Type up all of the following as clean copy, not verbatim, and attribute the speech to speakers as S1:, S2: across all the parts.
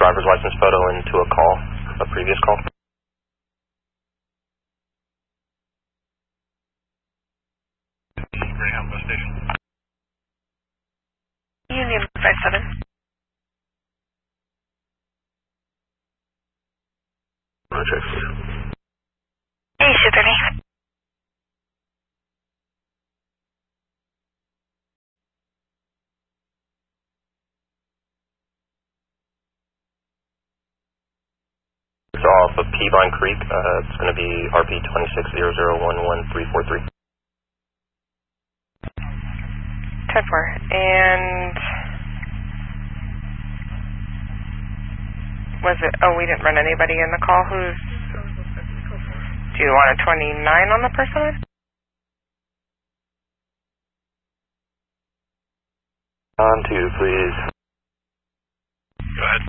S1: driver's license photo into a call, a previous call.
S2: Greyhound bus station.
S3: Union 57. Hey, 230.
S1: It's off of Peavine Creek. It's going to be RP 2600113343.
S3: 10-4. And was it? Oh, we didn't run anybody in the call. Who's? Do you want a 29 on the person?
S1: On to, please.
S2: Go ahead.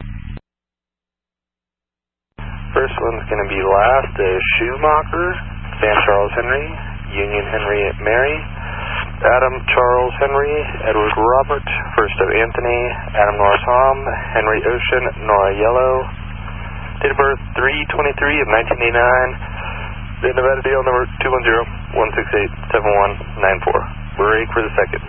S1: First one's going to be last is Schumacher, San Charles Henry, Union Henry Mary, Adam Charles Henry, Edward Robert, First of Anthony, Adam Norris Hom, Henry Ocean, Nora Yellow, date of birth 3/23 of 1989, the Nevada deal number 210-168-7194. Break for the second.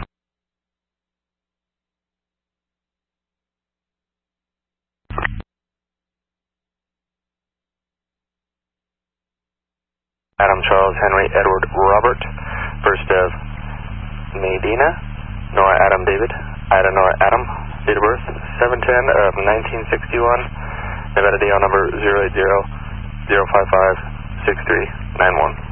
S1: Adam Charles Henry Edward Robert, First of Medina, Nora Adam David, Ida Nora Adam, date of birth 7/10 of 1961, Nevada DL number 080-055-6391.